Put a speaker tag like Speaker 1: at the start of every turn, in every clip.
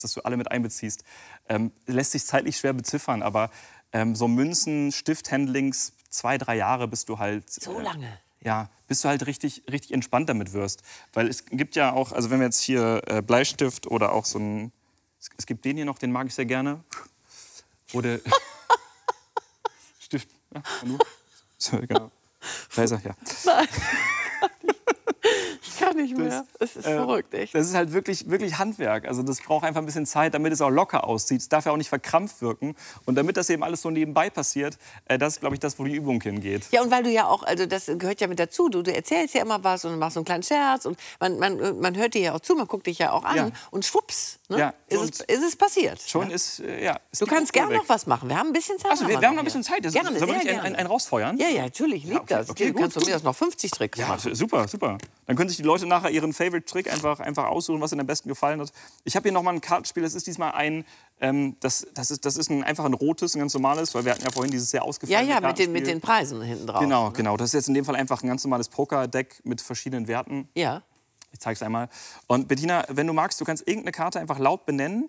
Speaker 1: dass du alle mit einbeziehst. Lässt sich zeitlich schwer beziffern, aber so Münzen, Stifthandlings, 2, 3 Jahre, bis du halt...
Speaker 2: So lange?
Speaker 1: Ja, bis du halt richtig entspannt damit wirst. Weil es gibt ja auch, also wenn wir jetzt hier Bleistift oder auch so ein... Es gibt den hier noch, den mag ich sehr gerne. Oder Stift. Ja, so, genau. Da ist er, ja.
Speaker 2: Nein. Ich kann nicht mehr. Es ist verrückt, echt.
Speaker 1: Das ist halt wirklich Handwerk. Also das braucht einfach ein bisschen Zeit, damit es auch locker aussieht. Es darf ja auch nicht verkrampft wirken. Und damit das eben alles so nebenbei passiert, das ist, glaube ich, das, wo die Übung hingeht.
Speaker 2: Ja, und weil du ja auch, also das gehört ja mit dazu. Du erzählst ja immer was und machst so einen kleinen Scherz. Und man hört dir ja auch zu, man guckt dich ja auch an. Ja. Und schwupps, ne?
Speaker 1: Ja,
Speaker 2: ist es passiert.
Speaker 1: Schon
Speaker 2: ja.
Speaker 1: Ist
Speaker 2: du kannst gerne noch was machen. Wir haben ein bisschen Zeit.
Speaker 1: Also, wir haben noch ein bisschen Zeit.
Speaker 2: Gerne,
Speaker 1: sollen wir nicht
Speaker 2: gerne.
Speaker 1: einen rausfeuern?
Speaker 2: Ja, natürlich. Ich liebe das.
Speaker 1: Okay,
Speaker 2: du kannst von mir aus noch 50 Tricks machen.
Speaker 1: Super. Dann können sich die Leute nachher ihren Favorite-Trick einfach aussuchen, was ihnen am besten gefallen hat. Ich habe hier noch mal ein Kartenspiel. Das ist diesmal das ist einfach ein rotes, ein ganz normales, weil wir hatten ja vorhin dieses sehr ausgefallene
Speaker 2: Kartenspiel. mit den Preisen hinten drauf.
Speaker 1: Genau. Das ist jetzt in dem Fall einfach ein ganz normales Poker-Deck mit verschiedenen Werten.
Speaker 2: Ja.
Speaker 1: Ich zeige es einmal. Und Bettina, wenn du magst, du kannst irgendeine Karte einfach laut benennen.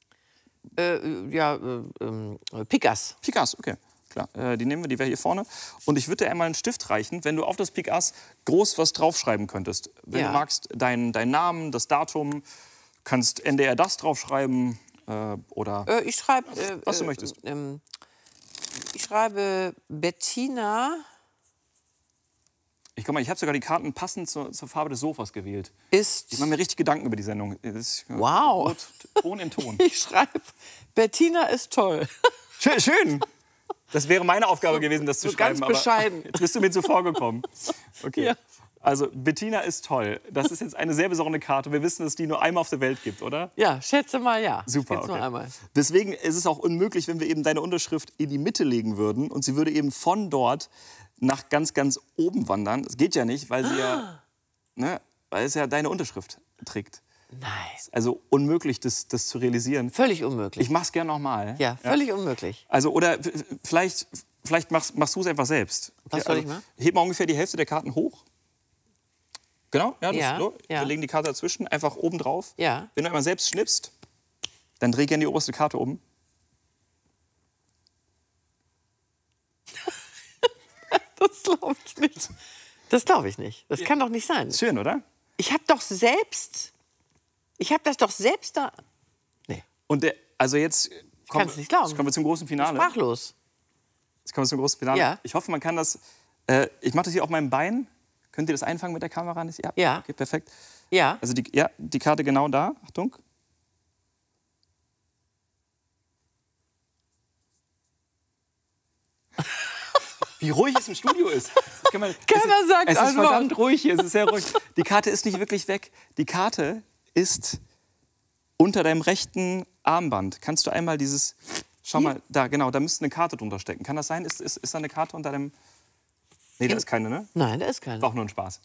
Speaker 2: Pik-Ass.
Speaker 1: Pik-Ass, okay. Klar, die nehmen wir, die wäre hier vorne. Und ich würde dir einmal einen Stift reichen, wenn du auf das Pik-Ass groß was draufschreiben könntest. Wenn du magst, deinen Namen, das Datum, kannst NDR das draufschreiben oder
Speaker 2: ich schreibe,
Speaker 1: was du möchtest.
Speaker 2: Ich schreibe Bettina.
Speaker 1: Ich habe sogar die Karten passend zur Farbe des Sofas gewählt.
Speaker 2: Ich
Speaker 1: mache mir richtig Gedanken über die Sendung.
Speaker 2: Wow.
Speaker 1: Ton in Ton.
Speaker 2: Ich schreibe, Bettina ist toll.
Speaker 1: Schön. Das wäre meine Aufgabe gewesen, das zu schreiben.
Speaker 2: Ganz bescheiden.
Speaker 1: Aber jetzt bist du mir zuvor gekommen. Okay.
Speaker 2: Ja.
Speaker 1: Also, Bettina ist toll. Das ist jetzt eine sehr besondere Karte. Wir wissen, dass es die nur einmal auf der Welt gibt, oder?
Speaker 2: Ja, schätze mal ja.
Speaker 1: Super,
Speaker 2: nur einmal.
Speaker 1: Deswegen ist es auch unmöglich, wenn wir eben deine Unterschrift in die Mitte legen würden und sie würde eben von dort nach ganz oben wandern. Das geht ja nicht, weil weil es ja deine Unterschrift trägt.
Speaker 2: Nice.
Speaker 1: Also unmöglich, das zu realisieren.
Speaker 2: Völlig unmöglich.
Speaker 1: Ich mach's gerne nochmal.
Speaker 2: Ja, völlig unmöglich.
Speaker 1: Also, oder vielleicht machst du es einfach selbst. Okay?
Speaker 2: Was soll ich machen?
Speaker 1: Heb mal ungefähr die Hälfte der Karten hoch. Genau,
Speaker 2: Ja.
Speaker 1: Wir legen die Karte dazwischen, einfach oben drauf.
Speaker 2: Ja.
Speaker 1: Wenn du einmal selbst schnippst, dann dreh gerne die oberste Karte um.
Speaker 2: Das glaube ich nicht. Das glaube ich nicht. Das kann doch nicht sein.
Speaker 1: Schön, oder?
Speaker 2: Ich habe das doch selbst da... Nee.
Speaker 1: Und jetzt
Speaker 2: kann's nicht glauben.
Speaker 1: Jetzt kommen wir zum großen Finale.
Speaker 2: Sprachlos.
Speaker 1: Jetzt kommen wir zum großen Finale.
Speaker 2: Ja.
Speaker 1: Ich hoffe, man kann das... ich mache das hier auf meinem Bein. Könnt ihr das einfangen mit der Kamera?
Speaker 2: Ja.
Speaker 1: Okay, perfekt.
Speaker 2: Ja.
Speaker 1: Also die Karte genau da. Achtung. Wie ruhig es im Studio ist.
Speaker 2: Keiner sagt
Speaker 1: es ist
Speaker 2: ein Wort.
Speaker 1: verdammt ruhig hier. Es ist sehr ruhig. Die Karte ist nicht wirklich weg. Die Karte ist unter deinem rechten Armband. Kannst du einmal dieses... Schau mal, da, genau, da müsste eine Karte drunter stecken. Kann das sein? Ist da eine Karte unter deinem... Nee, da ist keine, ne?
Speaker 2: Nein, da ist keine.
Speaker 1: War auch nur ein Spaß.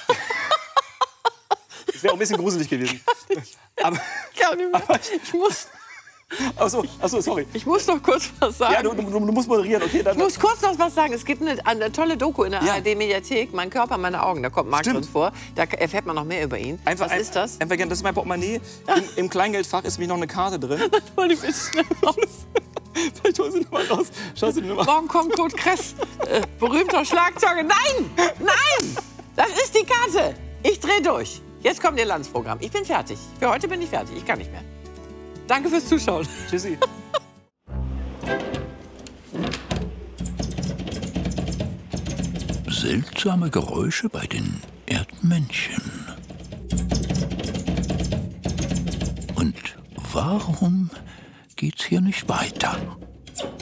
Speaker 1: Das wäre auch ein bisschen gruselig gewesen. Aber
Speaker 2: ich muss...
Speaker 1: Achso, sorry.
Speaker 2: Ich muss noch kurz was sagen.
Speaker 1: Ja, du musst moderieren, okay?
Speaker 2: Ich muss kurz noch was sagen. Es gibt eine tolle Doku in der ARD-Mediathek. Mein Körper, meine Augen. Da kommt Marc drin vor. Da erfährt man noch mehr über ihn. Was ist das?
Speaker 1: Das ist mein Portemonnaie. Im Kleingeldfach ist nämlich noch eine Karte drin.
Speaker 2: Hol die bitte schnell raus.
Speaker 1: Vielleicht hol sie noch mal raus. Schau sie nur mal.
Speaker 2: Morgen kommt Kurt Kress, berühmter Schlagzeuger. Nein! Nein! Das ist die Karte. Ich drehe durch. Jetzt kommt Ihr Landsprogramm. Ich bin fertig. Für heute bin ich fertig. Ich kann nicht mehr. Danke fürs Zuschauen.
Speaker 1: Tschüssi.
Speaker 3: Seltsame Geräusche bei den Erdmännchen. Und warum geht's hier nicht weiter?